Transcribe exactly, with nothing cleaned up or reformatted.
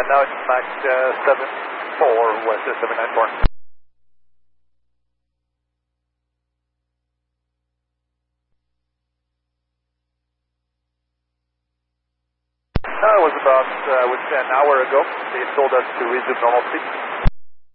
now it's Mac uh, seven four, West seven nine four. That was about, uh, I would say, an hour ago. They told us to resume normal speed.